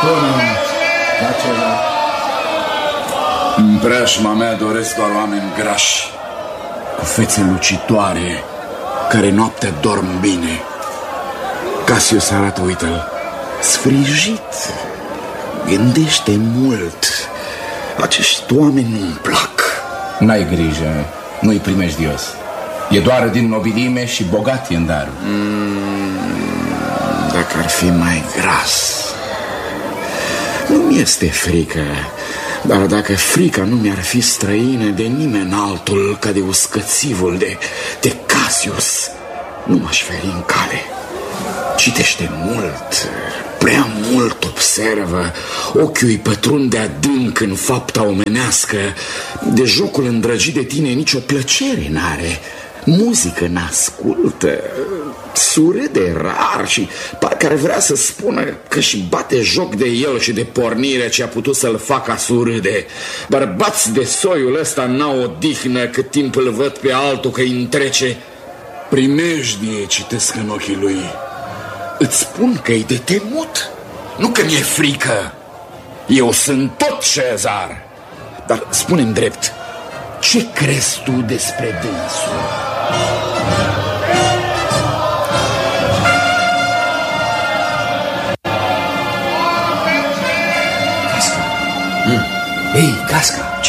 Spune-mi, da ceva. În preajma mea doresc doar oameni grași, cu fețe lucitoare, care noaptea dorm bine. Cassius arată, uite-l, sfrijit, gândește mult. Acești oameni nu-mi plac. N-ai grijă, nu-i primejdios. E doar din nobilime și bogat e în dar. Dacă ar fi mai gras. Nu-mi este frică. Dar dacă frica nu mi-ar fi străină de nimeni altul ca de uscățivul de Cassius, nu m-aș feri în cale. Citește mult, prea mult observă. Ochiul îi pătrunde adânc în fapta omenească. De jocul îndrăgit de tine nicio plăcere n-are. Muzică n-ascultă, surâde rar și parcă ar vrea să spună că și bate joc de el și de pornirea ce a putut să-l facă a surâde. Bărbați de soiul ăsta n-au odihnă cât timp îl văd pe altul că îi întrece. Primejdie citesc în ochii lui. Îți spun că e de temut, nu că mi-e frică. Eu sunt tot Cezar. Dar spune-mi drept, ce crezi tu despre dânsul? Casca. Ei, Casca.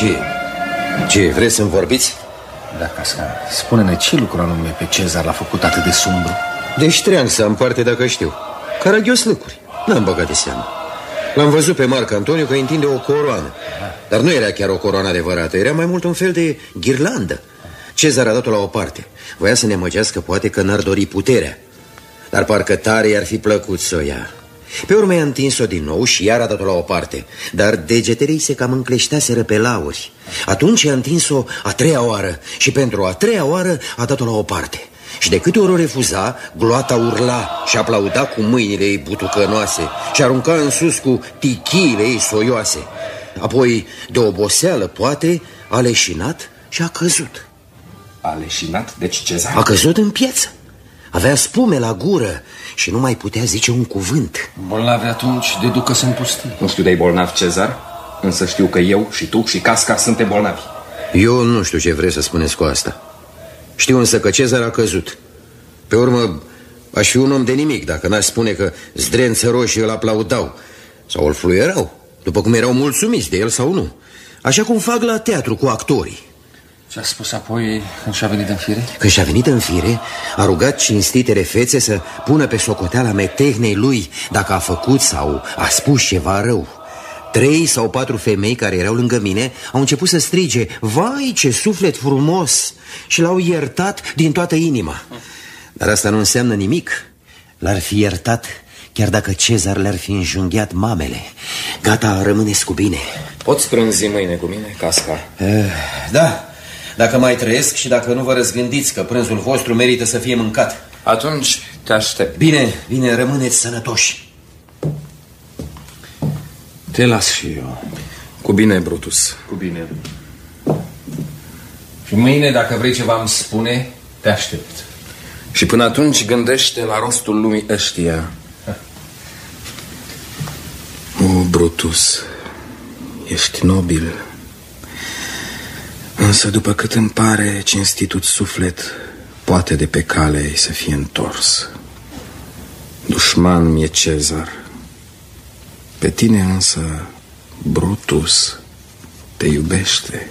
Ce, vreți să-mi vorbiți? Da, Casca, spune-ne ce lucru anume pe Cezar l-a făcut atât de sumbru. Deci treang să am parte dacă știu. Caragios lăcuri, n-am băgat de seamă. L-am văzut pe Marc Antoniu că întinde o coroană. Dar nu era chiar o coroană adevărată, era mai mult un fel de ghirlandă. Cezar a dat-o la o parte. Voia să ne amăgească poate că n-ar dori puterea. Dar parcă tare i-ar fi plăcut să o ia. Pe urmă i-a întins-o din nou și iar a dat-o la o parte. Dar degetele ei se cam încleșteaseră pe lauri. Atunci i-a întins-o a treia oară și pentru a treia oară a dat-o la o parte. Și de câte ori o refuza, gloata urla și aplauda cu mâinile ei butucănoase și arunca în sus cu tichiile ei soioase. Apoi, de oboseală, poate, a leșinat și a căzut. A leșinat? Deci Cezar? A căzut în piață. Avea spume la gură și nu mai putea zice un cuvânt. Bolnavi atunci deducă-se în pustie. Nu știu de-ai bolnav, Cezar, însă știu că eu și tu și Casca suntem bolnavi. Eu nu știu ce vreți să spuneți cu asta. Știu însă că Cezar a căzut. Pe urmă, aș fi un om de nimic dacă n-aș spune că zdrență roșii îl aplaudau sau îl fluierau, după cum erau mulțumiți de el sau nu. Așa cum fac la teatru cu actorii. Ce-a spus apoi când și-a venit în fire? Când și-a venit în fire, a rugat cinstitele fețe să pună pe socoteala metehnei lui dacă a făcut sau a spus ceva rău. 3 sau 4 femei care erau lângă mine au început să strige: vai, ce suflet frumos! Și l-au iertat din toată inima. Dar asta nu înseamnă nimic. L-ar fi iertat chiar dacă Cezar le-ar fi înjunghiat mamele. Gata, rămâneți cu bine. Poți prânzi mâine cu mine, Casca? Da, dacă mai trăiesc și dacă nu vă răzgândiți că prânzul vostru merită să fie mâncat. Atunci te aștept. Bine, bine, rămâneți sănătoși. Te las și eu. Cu bine, Brutus. Cu bine. Și mâine, dacă vrei ceva îmi spune, te aștept. Și până atunci gândește la rostul lumii ăștia. O, Brutus, ești nobil. Însă după cât îmi pare, cinstitul suflet poate de pe cale ei să fie întors. Dușman mi-e Cezar. Pe tine însă, Brutus, te iubește.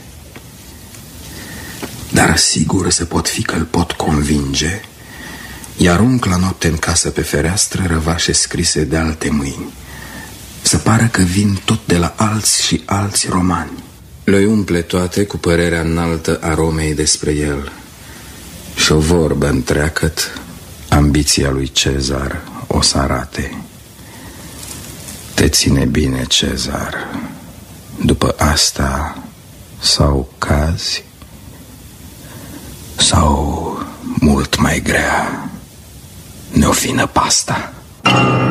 Dar sigur se pot fi că îl pot convinge. I-arunc la noapte în casă pe fereastră răvașe scrise de alte mâini, să pară că vin tot de la alți și alți romani. Le umple toate cu părerea înaltă a Romei despre el și o vorbă întreagăt ambiția lui Cezar o să arate. Te ține bine, Cezar. După asta sau cazi sau mult mai grea ne-o fi năpasta.